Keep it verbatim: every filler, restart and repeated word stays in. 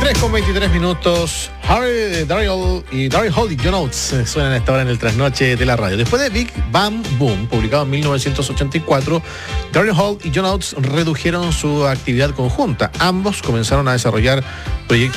tres con veintitrés minutos. Harry, Daryl y Daryl Hall y John Oates suenan a esta hora en el trasnoche de la radio. Después de Big Bang Boom, publicado en mil novecientos ochenta y cuatro, Daryl Hall y John Oates redujeron su actividad conjunta. Ambos comenzaron a desarrollar proyectos